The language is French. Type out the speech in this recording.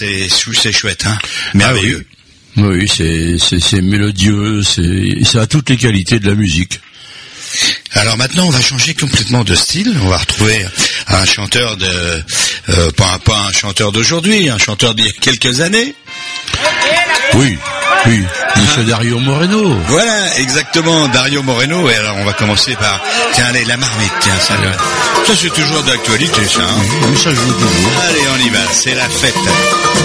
c'est chouette, hein. Merveilleux. Oui, c'est mélodieux, ça a toutes les qualités de la musique. Alors maintenant, on va changer complètement de style. On va retrouver un chanteur pas un chanteur d'aujourd'hui, un chanteur d'il y a quelques années. Oui, Monsieur Dario Moreno. Voilà, exactement, Dario Moreno. Et alors, on va commencer par, tiens, allez, la marmite, tiens, ça c'est toujours d'actualité, ça. Hein. Oui, ça joue toujours. Allez, on y va, c'est la fête.